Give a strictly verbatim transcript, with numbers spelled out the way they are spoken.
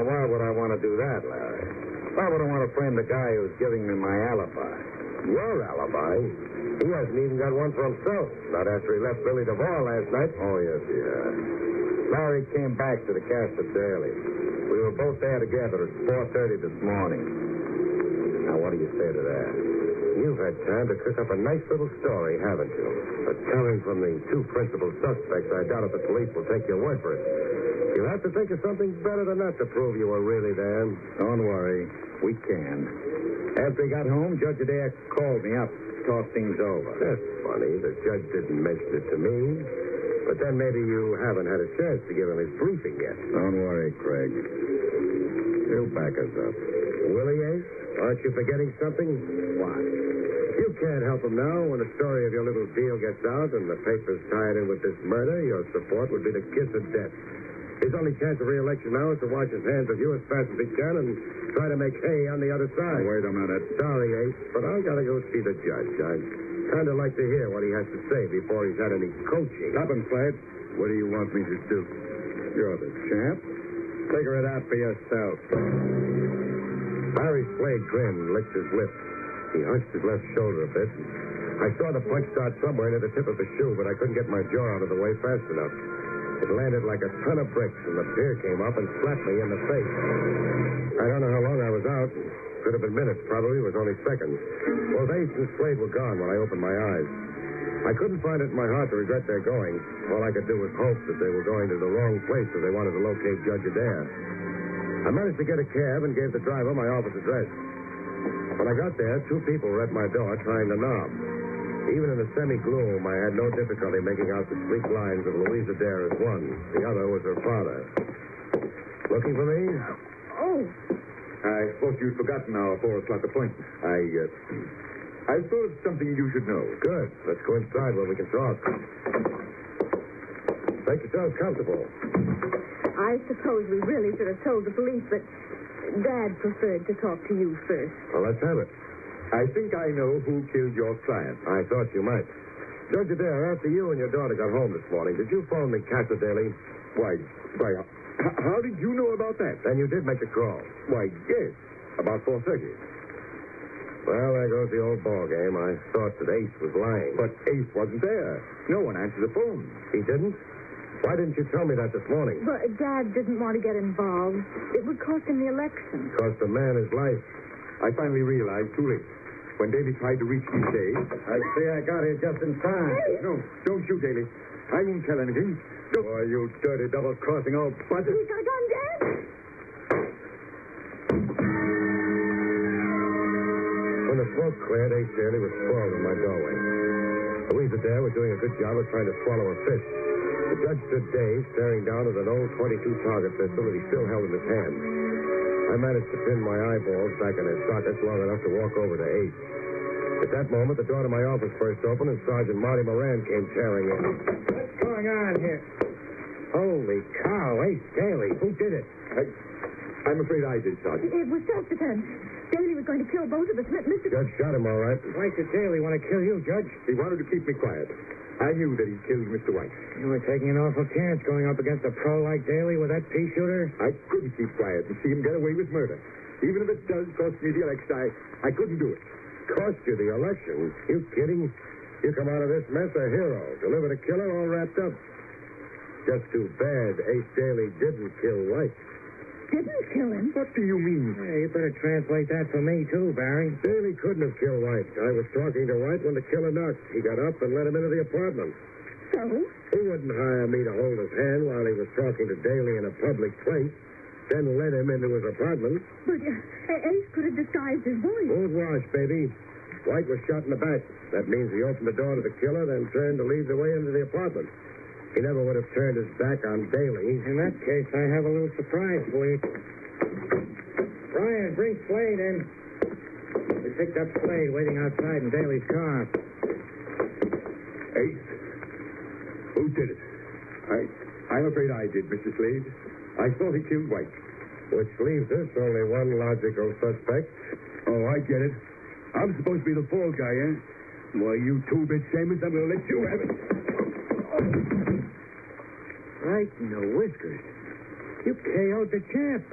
Now, why would I want to do that, Larry? Why would I want to frame the guy who's giving me my alibi? Your alibi? He hasn't even got one for himself. Not after he left Billy DeVore last night. Oh, yes, he has. Larry came back to the Castle Daily. We were both there together at four thirty this morning. Now, what do you say to that? You've had time to cook up a nice little story, haven't you? But coming from the two principal suspects, I doubt if the police will take your word for it. You'll have to think of something better than that to prove you were really there. Don't worry. We can. After he got home, Judge Adair called me up to talk things over. That's funny. The judge didn't mention it to me. But then maybe you haven't had a chance to give him his briefing yet. Don't worry, Craig. He'll back us up. Willie, Ace? Aren't you forgetting something? What? You can't help him now. When the story of your little deal gets out and the papers tied in with this murder, your support would be the kiss of death. His only chance of re-election now is to wash his hands of you as fast as he can and try to make hay on the other side. Oh, wait a minute. Sorry, Ace, but I've got to go see the judge. I'd kind of like to hear what he has to say before he's had any coaching. Stop him, Slade. What do you want me to do? You're the champ. Figure it out for yourself. Barry Slade grinned and licked his lips. He hunched his left shoulder a bit. I saw the punch start somewhere near the tip of the shoe, but I couldn't get my jaw out of the way fast enough. It landed like a ton of bricks, and the pier came up and slapped me in the face. I don't know how long I was out. Could have been minutes, probably. It was only seconds. Both Ace and Slade were gone when I opened my eyes. I couldn't find it in my heart to regret their going. All I could do was hope that they were going to the wrong place if they wanted to locate Judge Adair. I managed to get a cab and gave the driver my office address. When I got there, two people were at my door trying the knob. Even in the semi-gloom, I had no difficulty making out the sleek lines of Louise Adair as one. The other was her father. Looking for me? Oh. I suppose you'd forgotten our four o'clock appointment. I, uh... I thought of something you should know. Good. Let's go inside where we can talk. Make yourselves comfortable. I suppose we really should have told the police, but Dad preferred to talk to you first. Well, let's have it. I think I know who killed your client. I thought you might. Judge Adair, after you and your daughter got home this morning, did you phone the Casa Daily? Why, why, h- how did you know about that? Then you did make a call. Why, yes, about four thirty. Well, there goes the old ball game. I thought that Ace was lying. But Ace wasn't there. No one answered the phone. He didn't? Why didn't you tell me that this morning? But Dad didn't want to get involved. It would cost him the election. Cost a man his life. I finally realized too late. When Daly tried to reach me today... I see I got here just in time. Hey. No, don't shoot, Daly. I won't tell anything. Don't... Boy, you dirty double-crossing old buzzard. He's got a gun, Dad. When the smoke cleared, Ace Daly was sprawled in my doorway. Louise Adair was doing a good job of trying to swallow a fish. The judge stood dazed, staring down at an old twenty-two target pistol that he still held in his hand. I managed to pin my eyeballs back in their sockets long enough to walk over to Ace. At that moment, the door to my office burst open, and Sergeant Marty Moran came tearing in. What's going on here? Holy cow, Ace Daly. Who did it? I, I'm afraid I did, Sergeant. It was Chesterton. Daly was going to kill both of us. Mister Judge shot him, all right. Why did Daly want to kill you, Judge? He wanted to keep me quiet. I knew that he killed Mister White. You were taking an awful chance going up against a pro like Daly with that pea shooter. I couldn't keep quiet and see him get away with murder. Even if it does cost me the election, I, I couldn't do it. Cost you the election? You kidding? You come out of this mess a hero. Delivered a killer all wrapped up. Just too bad Ace Daly didn't kill White. Didn't kill him? What do you mean? Yeah, you better translate that for me, too, Barry. Daly couldn't have killed White. I was talking to White when the killer knocked. He got up and let him into the apartment. So? He wouldn't hire me to hold his hand while he was talking to Daly in a public place, then let him into his apartment. But uh, Ace could have disguised his voice. Won't wash, baby. White was shot in the back. That means he opened the door to the killer, then turned to lead the way into the apartment. He never would have turned his back on Daly. In that case, I have a little surprise for you. Brian, bring Slade in. We picked up Slade waiting outside in Daly's car. Ace? Who did it? I, I'm afraid I did, Mister Slade. I thought he killed White. Which leaves us only one logical suspect. Oh, I get it. I'm supposed to be the fall guy, eh? Why, you two-bit Seamus, I'm going to let you have it. Right in the whiskers. You K O'd the champ.